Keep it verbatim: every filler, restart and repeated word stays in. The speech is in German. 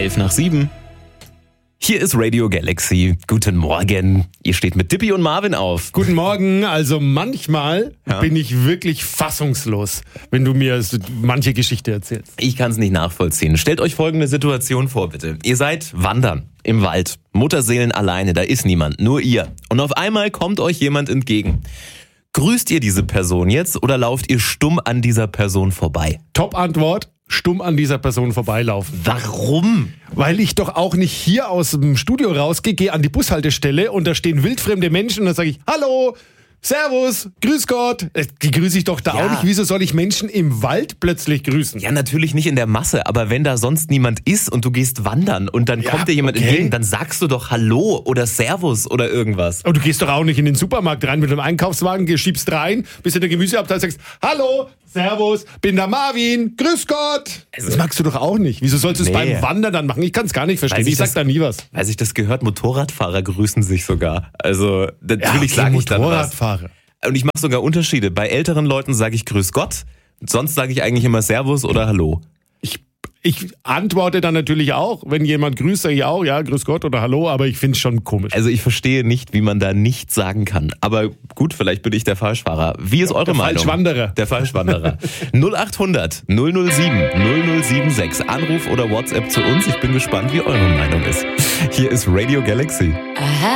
elf nach sieben. Hier ist Radio Galaxy. Guten Morgen. Ihr steht mit Dippy und Marvin auf. Guten Morgen. Also manchmal ja. bin ich wirklich fassungslos, wenn du mir manche Geschichte erzählst. Ich kann es nicht nachvollziehen. Stellt euch folgende Situation vor, bitte. Ihr seid wandern im Wald. Mutterseelen alleine, da ist niemand, nur ihr. Und auf einmal kommt euch jemand entgegen. Grüßt ihr diese Person jetzt oder lauft ihr stumm an dieser Person vorbei? Top-Antwort. Stumm an dieser Person vorbeilaufen. Warum? Weil ich doch auch nicht hier aus dem Studio rausgehe, gehe an die Bushaltestelle und da stehen wildfremde Menschen und dann sage ich, hallo, servus, grüß Gott. Die grüße ich doch da ja. auch nicht. Wieso soll ich Menschen im Wald plötzlich grüßen? Ja, natürlich nicht in der Masse, aber wenn da sonst niemand ist und du gehst wandern und dann ja, kommt dir jemand okay. entgegen, dann sagst du doch Hallo oder Servus oder irgendwas. Aber du gehst doch auch nicht in den Supermarkt rein mit einem Einkaufswagen, schiebst rein, bist in der Gemüseabteilung und sagst, hallo, Servus, bin der Marvin, grüß Gott. Also, das magst du doch auch nicht. Wieso sollst du es nee. beim Wandern dann machen? Ich kann es gar nicht verstehen. Ich, ich sag das, da nie was. Weil sich das gehört, Motorradfahrer grüßen sich sogar. Also natürlich ja, okay, sage ich dann was. Und ich mache sogar Unterschiede. Bei älteren Leuten sage ich grüß Gott. Sonst sage ich eigentlich immer Servus oder Hallo. Ich, ich antworte dann natürlich auch. Wenn jemand grüßt, sage ich auch, ja, grüß Gott oder Hallo. Aber ich finde es schon komisch. Also ich verstehe nicht, wie man da nichts sagen kann. Aber gut, vielleicht bin ich der Falschfahrer. Wie ist eure der Meinung? Falschwanderer. Der Falschwanderer. null acht hundert null null sieben null null sieben sechs. Anruf oder WhatsApp zu uns. Ich bin gespannt, wie eure Meinung ist. Hier ist Radio Galaxy. Aha.